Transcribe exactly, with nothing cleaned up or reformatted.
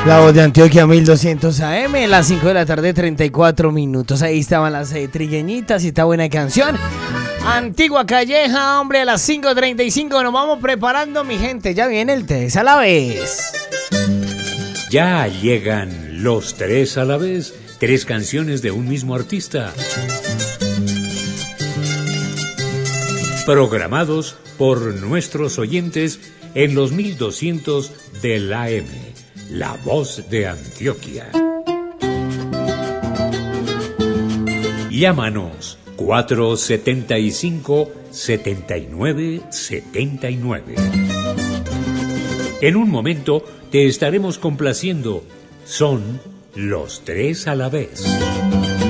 La Voz de Antioquia mil doscientos A M, las cinco de la tarde, treinta y cuatro minutos. Ahí estaban las eh, trigueñitas y esta buena canción. Antigua Calleja, hombre, a las cinco treinta y cinco nos vamos preparando, mi gente. Ya viene el Tres a la Vez. Ya llegan los Tres a la Vez, tres canciones de un mismo artista. Programados por nuestros oyentes en los mil doscientos del A M. La Voz de Antioquia. Llámanos cuatro setenta y cinco, setenta y nueve setenta y nueve. En un momento te estaremos complaciendo. Son los Tres a la Vez.